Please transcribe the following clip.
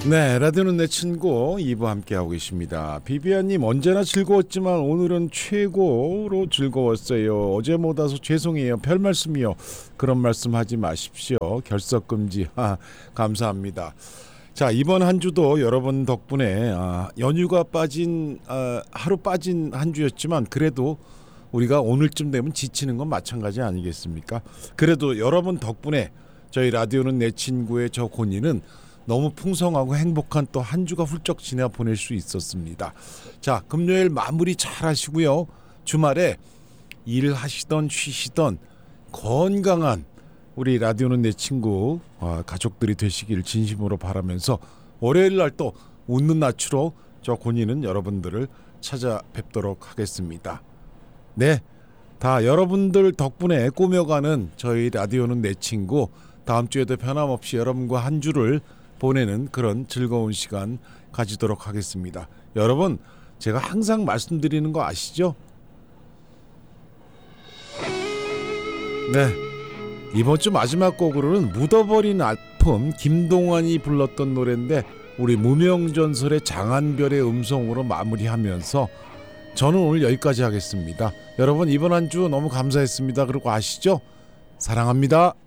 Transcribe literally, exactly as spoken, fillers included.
네, 라디오는 내 친구 이 부 함께하고 계십니다. 비비안님 언제나 즐거웠지만 오늘은 최고로 즐거웠어요. 어제 못 와서 죄송해요. 별 말씀이요. 그런 말씀 하지 마십시오. 결석금지. 아, 감사합니다. 자, 이번 한 주도 여러분 덕분에 아, 연휴가 빠진 아, 하루 빠진 한 주였지만 그래도 우리가 오늘쯤 되면 지치는 건 마찬가지 아니겠습니까? 그래도 여러분 덕분에 저희 라디오는 내 친구의 저 고니는 너무 풍성하고 행복한 또 한 주가 훌쩍 지나 보낼 수 있었습니다. 자, 금요일 마무리 잘 하시고요. 주말에 일하시던 쉬시던 건강한 우리 라디오는 내 친구 가족들이 되시길 진심으로 바라면서 월요일 날 또 웃는 낯으로 저 고니는 여러분들을 찾아뵙도록 하겠습니다. 네, 다 여러분들 덕분에 꾸며가는 저희 라디오는 내 친구, 다음 주에도 변함없이 여러분과 한 주를 보내는 그런 즐거운 시간 가지도록 하겠습니다. 여러분, 제가 항상 말씀드리는 거 아시죠? 네, 이번 주 마지막 곡으로는 묻어버린 아픔, 김동완이 불렀던 노래인데 우리 무명전설의 장한별의 음성으로 마무리하면서 저는 오늘 여기까지 하겠습니다. 여러분, 이번 한 주 너무 감사했습니다. 그리고 아시죠? 사랑합니다.